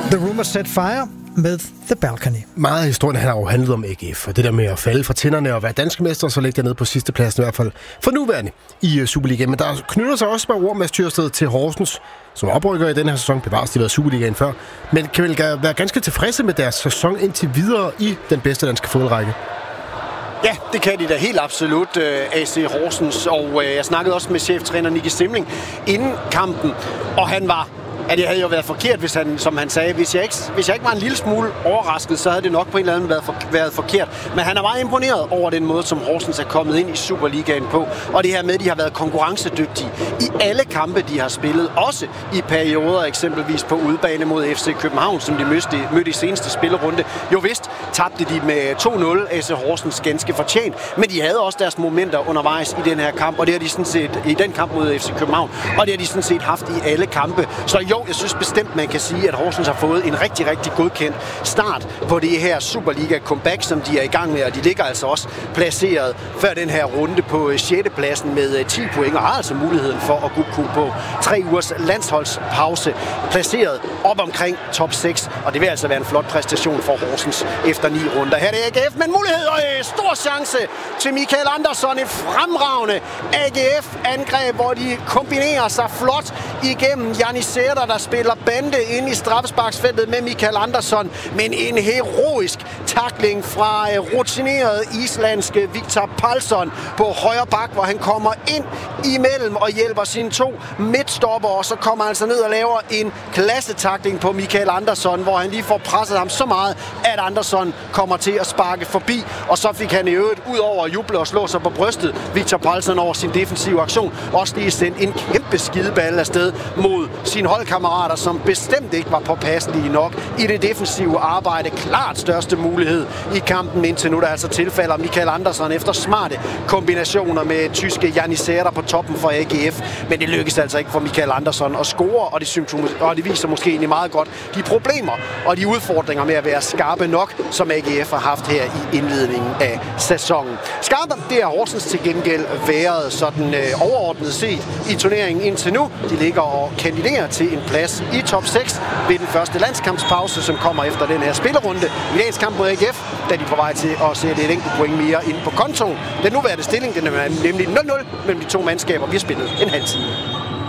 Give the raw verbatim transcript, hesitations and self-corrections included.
The Rumors Set Fire med The Balcony. Meget af historien har jo handlet om A G F, og det der med at falde fra tænderne og være danske mester, så ligge dernede på sidste pladsen i hvert fald for nuværende i uh, Superligaen. Men der knytter sig også bare ord med Tyrsted til Horsens, som oprykker i den her sæson. Bevares, de har været Superligaen før, men kan vel være ganske tilfredse med deres sæson indtil videre i den bedste danske fodboldrække. Ja, det kan de da helt absolut, A C Horsens, og jeg snakkede også med cheftræner Nicky Stimling inden kampen, og han var at det havde jo været forkert, hvis han, som han sagde, hvis jeg, ikke, hvis jeg ikke var en lille smule overrasket, så havde det nok på en eller anden været, for, været forkert. Men han er meget imponeret over den måde, som Horsens er kommet ind i Superligaen på. Og det her med, at de har været konkurrencedygtige i alle kampe, de har spillet. Også i perioder, eksempelvis på udebane mod F C København, som de mødte, mødte i seneste spillerunde. Jo vist tabte de med to nul, A C Horsens ganske fortjent. Men de havde også deres momenter undervejs i den her kamp, og det har de sådan set i den kamp mod F C København. Og det har de sådan set haft i alle kampe. Så jo, jeg synes bestemt, man kan sige, at Horsens har fået en rigtig, rigtig godkendt start på det her Superliga-comeback, som de er i gang med, og de ligger altså også placeret før den her runde på sjette pladsen med ti point, og har altså muligheden for at kunne på tre ugers landsholdspause, placeret op omkring top seks, og det vil altså være en flot præstation for Horsens efter ni runder. Her er det A G F, men mulighed og en stor chance til Michael Andersson, et fremragende A G F-angreb, hvor de kombinerer sig flot igennem Janis Sæder, der spiller bande ind i straffesparksfeltet med Michael Andersson, men en heroisk tackling fra rutineret islandske Viktor Palsson på højre bak, hvor han kommer ind imellem og hjælper sine to midtstopper, og så kommer han altså ned og laver en klassetackling på Michael Andersson, hvor han lige får presset ham så meget, at Andersson kommer til at sparke forbi, og så fik han i øvrigt ud over at juble og slå sig på brystet, Viktor Palsson, over sin defensive aktion, også lige sendt en kæmpe skideball afsted mod sine holdkammerater, som bestemt ikke var påpasselige nok i det defensive arbejde. Klart største mulighed i kampen indtil nu, der altså tilfælder Michael Andersson efter smarte kombinationer med tyske Janis Sæder på toppen for A G F. Men det lykkedes altså ikke for Michael Andersson at score, og det, og det viser måske egentlig meget godt de problemer og de udfordringer med at være skarpe nok, som A G F har haft her i indledningen af sæsonen. Skarpe, det har Horsens til gengæld været sådan øh, overordnet set i turneringen indtil nu. De ligger og kandiderer til en plads i top seks ved den første landskampspause, som kommer efter den her spillerunde. I dagens kamp mod A G F, da de er på vej til at sætte et enkelt point mere ind på kontoen. Den nuværende stilling, den er nemlig nul nul mellem de to mandskaber. Vi har spillet en halv time.